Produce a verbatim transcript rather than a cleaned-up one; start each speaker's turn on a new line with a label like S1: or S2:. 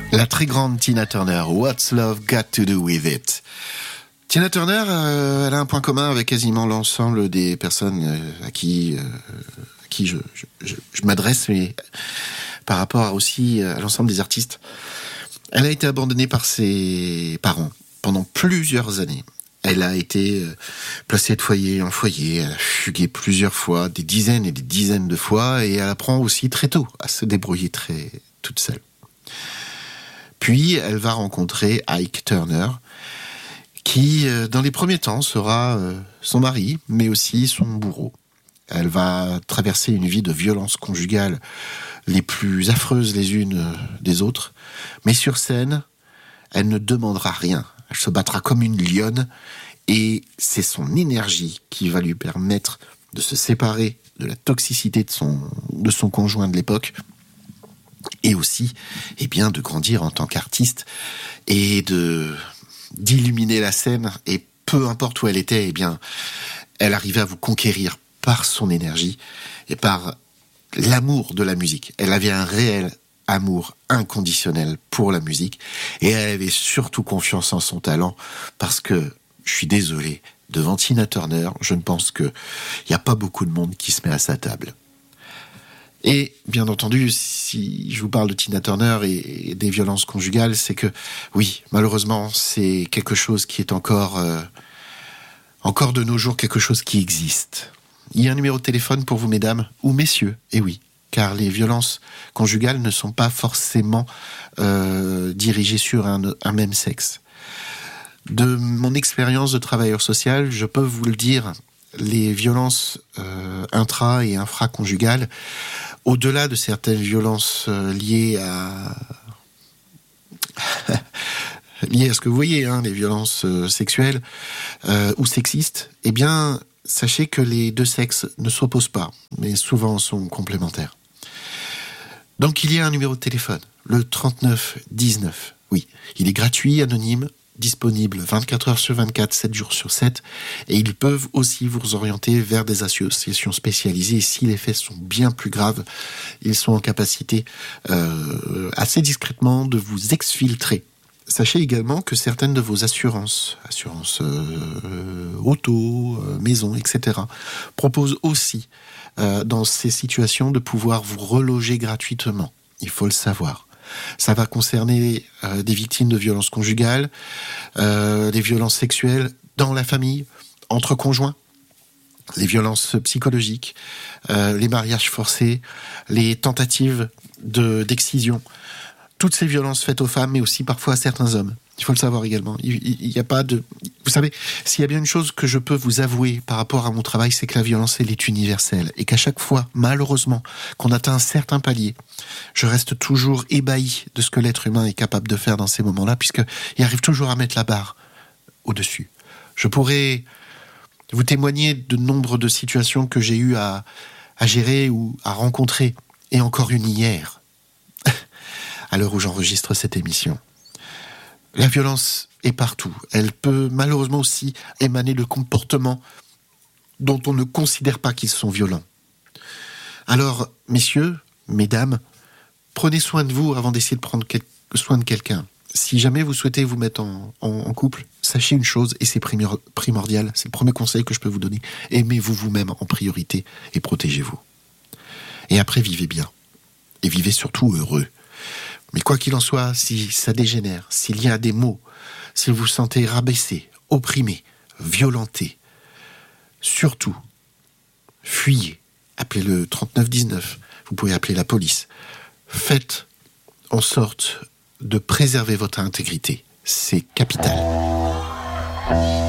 S1: La très grande Tina Turner, What's Love Got to Do With It? Tina Turner, euh, elle a un point commun avec quasiment l'ensemble des personnes euh, à qui, euh, à qui je, je, je, je m'adresse, mais par rapport aussi à l'ensemble des artistes. Elle a été abandonnée par ses parents pendant plusieurs années. Elle a été euh, placée de foyer en foyer, elle a fugué plusieurs fois, des dizaines et des dizaines de fois, et elle apprend aussi très tôt à se débrouiller très toute seule. Puis, elle va rencontrer Ike Turner, qui, dans les premiers temps, sera son mari, mais aussi son bourreau. Elle va traverser une vie de violences conjugales les plus affreuses les unes des autres, mais sur scène, elle ne demandera rien. Elle se battra comme une lionne, et c'est son énergie qui va lui permettre de se séparer de la toxicité de son, de son conjoint de l'époque, et aussi, eh bien, de grandir en tant qu'artiste et de d'illuminer la scène. Et peu importe où elle était, eh bien, elle arrivait à vous conquérir par son énergie et par l'amour de la musique. Elle avait un réel amour inconditionnel pour la musique et elle avait surtout confiance en son talent parce que, je suis désolé, devant Tina Turner, je ne pense qu'il n'y a pas beaucoup de monde qui se met à sa table. Et bien entendu, si je vous parle de Tina Turner et des violences conjugales, c'est que, oui, malheureusement, c'est quelque chose qui est encore, euh, encore de nos jours, quelque chose qui existe. Il y a un numéro de téléphone pour vous, mesdames, ou messieurs, et oui, car les violences conjugales ne sont pas forcément euh, dirigées sur un, un même sexe. De mon expérience de travailleur social, je peux vous le dire, les violences euh, intra- et infraconjugales, au-delà de certaines violences euh, liées à liées à ce que vous voyez, hein, les violences euh, sexuelles euh, ou sexistes, eh bien, sachez que les deux sexes ne s'opposent pas, mais souvent sont complémentaires. Donc, il y a un numéro de téléphone, le trente-neuf dix-neuf. Oui, il est gratuit, anonyme, disponible vingt-quatre heures sur vingt-quatre, sept jours sur sept, et ils peuvent aussi vous orienter vers des associations spécialisées. Et si les faits sont bien plus graves, ils sont en capacité euh, assez discrètement de vous exfiltrer. Sachez également que certaines de vos assurances, assurances euh, auto, euh, maison, et cetera, proposent aussi euh, dans ces situations de pouvoir vous reloger gratuitement. Il faut le savoir. Ça va concerner euh, des victimes de violences conjugales, euh, des violences sexuelles dans la famille, entre conjoints, les violences psychologiques, euh, les mariages forcés, les tentatives de, d'excision. Toutes ces violences faites aux femmes, mais aussi parfois à certains hommes. Il faut le savoir également. Il n'y a pas de... Vous savez, s'il y a bien une chose que je peux vous avouer par rapport à mon travail, c'est que la violence, elle est universelle. Et qu'à chaque fois, malheureusement, qu'on atteint un certain palier, je reste toujours ébahi de ce que l'être humain est capable de faire dans ces moments-là, puisqu'il arrive toujours à mettre la barre au-dessus. Je pourrais vous témoigner de nombre de situations que j'ai eu à, à gérer ou à rencontrer, et encore une hier, à l'heure où j'enregistre cette émission. La violence est partout. Elle peut malheureusement aussi émaner de comportements dont on ne considère pas qu'ils sont violents. Alors, messieurs, mesdames, prenez soin de vous avant d'essayer de prendre quel- soin de quelqu'un. Si jamais vous souhaitez vous mettre en, en, en couple, sachez une chose, et c'est primor- primordial, c'est le premier conseil que je peux vous donner, aimez-vous vous-même en priorité et protégez-vous. Et après, vivez bien. Et vivez surtout heureux. Mais quoi qu'il en soit, si ça dégénère, s'il y a des maux, si vous vous sentez rabaissé, opprimé, violenté, surtout, fuyez. Appelez le trente-neuf dix-neuf. Vous pouvez appeler la police. Faites en sorte de préserver votre intégrité. C'est capital.